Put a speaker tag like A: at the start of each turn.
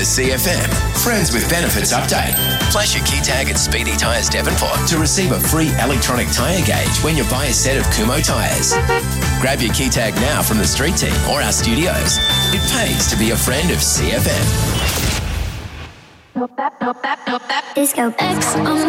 A: A CFM Friends with Benefits update. Flash your key tag at Speedy Tyres Devonport to receive a free electronic tyre gauge when you buy a set of Kumho tyres. Grab your key tag now from the street team or our studios. It pays to be a friend of CFM.
B: Disco X on